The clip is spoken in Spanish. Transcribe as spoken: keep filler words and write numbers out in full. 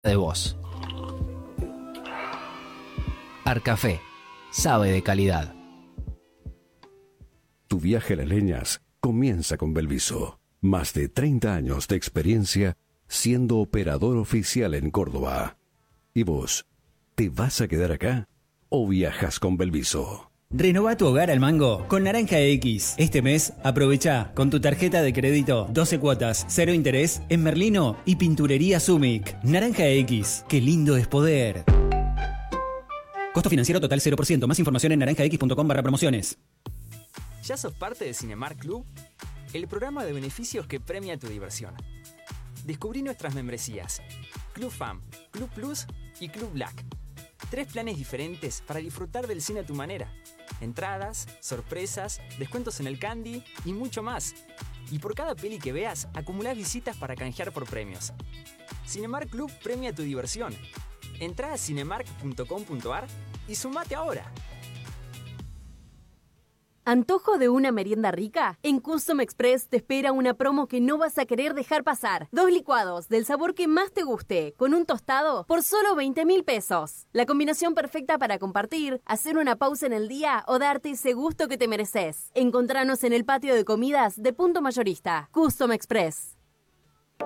de vos. Arcafé, sabe de calidad. Tu viaje a las leñas comienza con Belviso. Más de treinta años de experiencia siendo operador oficial en Córdoba. ¿Y vos, te vas a quedar acá o viajas con Belviso? Renová tu hogar al mango con Naranja X. Este mes, aprovecha con tu tarjeta de crédito doce cuotas, cero interés en Merlino y Pinturería Sumic. Naranja X, qué lindo es poder. Costo financiero total cero por ciento. Más información en naranja x punto com barra promociones. ¿Ya sos parte de Cinemark Club? El programa de beneficios que premia tu diversión. Descubrí nuestras membresías: Club Fam, Club Plus y Club Black. Tres planes diferentes para disfrutar del cine a tu manera. Entradas, sorpresas, descuentos en el candy y mucho más. Y por cada peli que veas, acumulás visitas para canjear por premios. Cinemark Club premia tu diversión. Entrá a cinemark punto com punto ar y sumate ahora. ¿Antojo de una merienda rica? En Custom Express te espera una promo que no vas a querer dejar pasar. Dos licuados del sabor que más te guste, con un tostado, por solo veinte mil pesos. La combinación perfecta para compartir, hacer una pausa en el día o darte ese gusto que te mereces. Encontranos en el patio de comidas de Punto Mayorista. Custom Express.